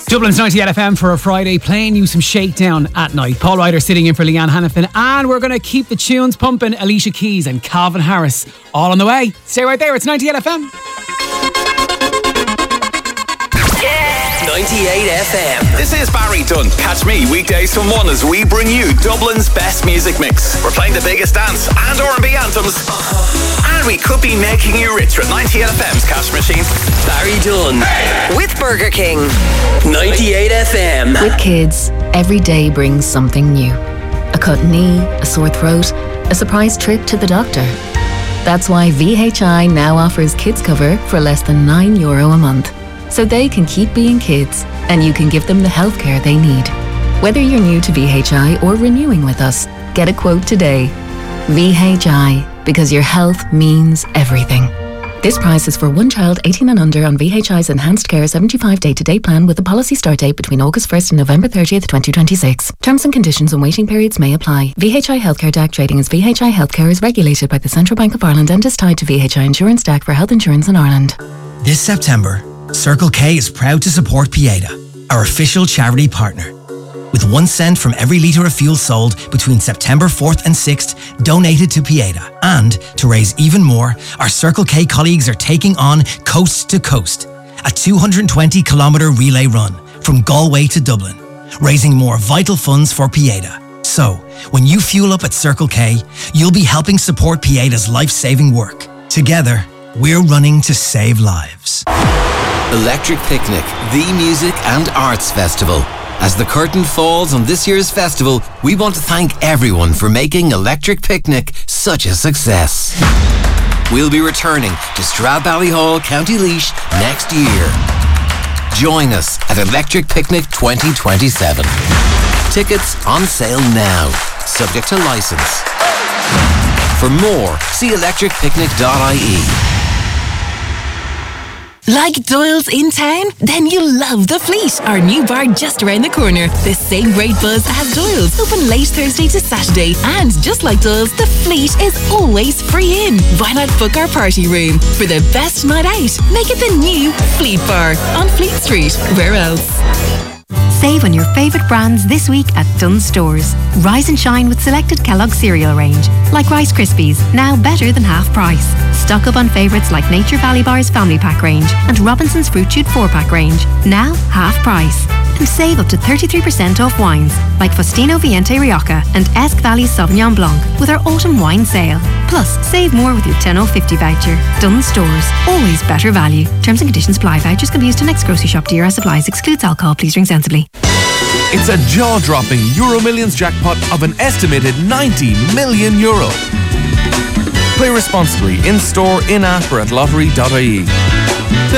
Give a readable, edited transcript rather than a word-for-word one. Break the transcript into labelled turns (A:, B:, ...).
A: Dublin's 98 FM for a Friday, playing you some Shakedown at night. Paul Ryder sitting in for Leanne Hannafin, and we're going to keep the tunes pumping. Alicia Keys and Calvin Harris all on the way. Stay right there, it's 98 FM.
B: 98 FM. This is Barry Dunn. Catch me weekdays from 1 as we bring you Dublin's best music mix. We're playing the biggest dance and R&B anthems. And we could be making you richer at 98 FM's cash machine. Barry Dunn. With Burger King. 98 FM.
C: With kids, every day brings something new. A cut knee, a sore throat, a surprise trip to the doctor. That's why VHI now offers kids cover for less than €9 a month. So they can keep being kids, and you can give them the healthcare they need. Whether you're new to VHI or renewing with us, get a quote today. VHI, because your health means everything. This price is for one child 18 and under on VHI's Enhanced Care 75 day-to-day plan with a policy start date between August 1st and November 30th, 2026. Terms and conditions and waiting periods may apply. VHI Healthcare DAC trading as VHI Healthcare is regulated by the Central Bank of Ireland and is tied to VHI Insurance DAC for health insurance in Ireland.
D: This September, Circle K is proud to support Pieta, our official charity partner. With 1 cent from every litre of fuel sold between September 4th and 6th donated to Pieta. And to raise even more, our Circle K colleagues are taking on Coast to Coast, a 220-kilometre relay run from Galway to Dublin, raising more vital funds for Pieta. So, when you fuel up at Circle K, you'll be helping support Pieta's life-saving work. Together, we're running to save lives.
E: Electric Picnic, the music and arts festival. As the curtain falls on this year's festival, we want to thank everyone for making Electric Picnic such a success. We'll be returning to Stradbally, County Laois next year. Join us at Electric Picnic 2027. Tickets on sale now, subject to licence. For more, see electricpicnic.ie.
F: Like Doyle's in town? Then you'll love The Fleet, our new bar just around the corner. The same great buzz as Doyle's, open late Thursday to Saturday. And just like Doyle's, The Fleet is always free in. Why not book our party room? For the best night out, make it the new Fleet Bar on Fleet Street. Where else?
G: Save on your favourite brands this week at Dunnes Stores. Rise and shine with selected Kellogg cereal range, like Rice Krispies, now better than half price. Stock up on favourites like Nature Valley Bar's Family Pack range and Robinson's Fruit Shoot 4-pack range, now half price. And save up to 33% off wines, like Faustino Viente Rioja and Esk Valley Sauvignon Blanc with our autumn wine sale. Plus, save more with your 10.50 voucher. Dunnes Stores, always better value. Terms and conditions apply. Vouchers can be used to next grocery shop. DRS supplies. Excludes alcohol. Please drink sensibly.
H: It's a jaw-dropping Euro Millions jackpot of an estimated €90 million. Play responsibly, in-store, in-app or at lottery.ie.